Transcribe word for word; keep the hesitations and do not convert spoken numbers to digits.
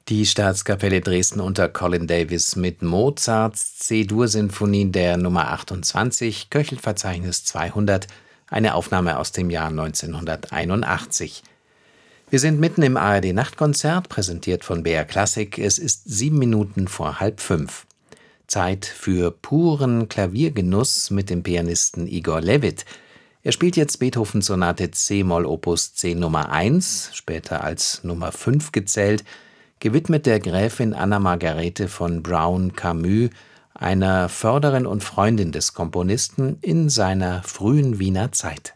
Die Staatskapelle Dresden unter Colin Davis mit Mozarts C-Dur-Sinfonie der Nummer achtundzwanzig, Köchelverzeichnis zweihundert, eine Aufnahme aus dem Jahr neunzehnhunderteinundachtzig. Wir sind mitten im A R D-Nachtkonzert, präsentiert von B R Classic. Es ist sieben Minuten vor halb fünf. Zeit für puren Klaviergenuss mit dem Pianisten Igor Levit. Er spielt jetzt Beethoven-Sonate c-Moll Opus zehn Nummer eins, später als Nummer fünf gezählt, gewidmet der Gräfin Anna Margarete von Brown-Camus, einer Förderin und Freundin des Komponisten in seiner frühen Wiener Zeit.